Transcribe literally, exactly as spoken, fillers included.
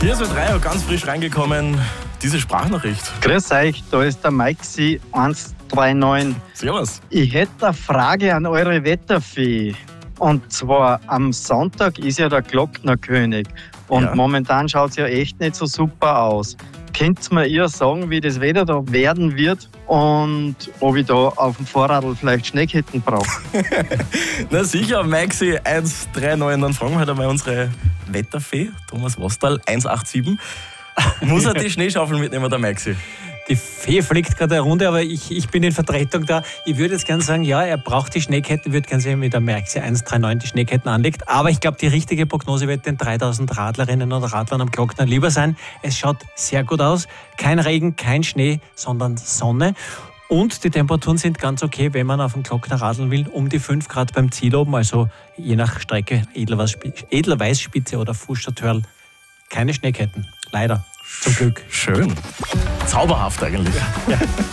Hier ist mit drei ganz frisch reingekommen, diese Sprachnachricht. Grüß euch, da ist der Maxi eins drei neun. Servus. Ich hätte eine Frage an eure Wetterfee. Und zwar am Sonntag ist ja der Glocknerkönig. Und Ja. momentan schaut es ja echt nicht so super aus. Könnt ihr mir ihr sagen, wie das Wetter da werden wird und ob ich da auf dem Vorradl vielleicht Schneeketten brauche? Na sicher, Maxi eins drei neun, dann fragen wir halt einmal unsere Wetterfee, Thomas Wastal, eins acht sieben. Muss er die Schneeschaufel mitnehmen, der Maxi? Die Fee fliegt gerade eine Runde, aber ich, ich bin in Vertretung da. Ich würde jetzt gerne sagen, ja, er braucht die Schneeketten, würde gerne sehen, wie der Maxi eins drei neun die Schneeketten anlegt. Aber ich glaube, die richtige Prognose wird den dreitausend Radlerinnen und Radlern am Glockner lieber sein. Es schaut sehr gut aus. Kein Regen, kein Schnee, sondern Sonne. Und die Temperaturen sind ganz okay, wenn man auf dem Glockner radeln will, um die fünf Grad beim Ziel oben, also je nach Strecke Edelweißspitze oder Fußstadthörl. Keine Schneeketten, leider, zum Glück. Schön. Zauberhaft eigentlich. Ja.